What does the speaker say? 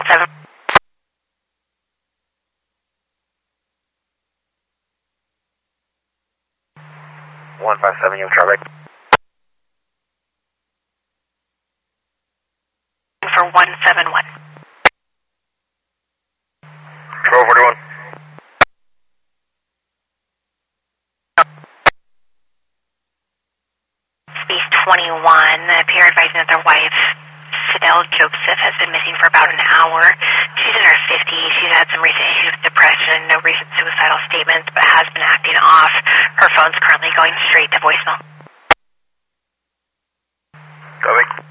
7. 157, you traffic. For 171. Control 41. Space 21, peer advising that their wife, Fidel Joseph, has been missing for about an hour. She's in her 50s. She's had some recent issues with depression, no recent suicidal statements, but has been acting off. Her phone's currently going straight to voicemail. Copy.